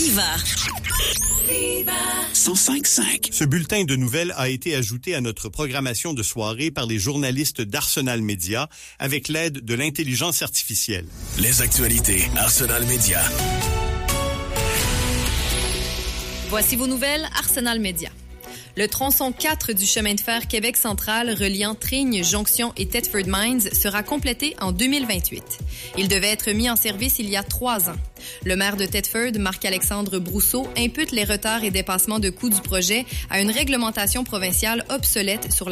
Viva! 105.5. Ce bulletin de nouvelles a été ajouté à notre programmation de soirée par les journalistes d'Arsenal Media avec l'aide de l'intelligence artificielle. Les actualités Arsenal Media. Voici vos nouvelles Arsenal Media. Le tronçon 4 du chemin de fer Québec central reliant Tring, Jonction et Thetford Mines sera complété en 2028. Il devait être mis en service il y a 3 ans. Le maire de Thetford, Marc-Alexandre Brousseau, impute les retards et dépassements de coûts du projet à une réglementation provinciale obsolète sur la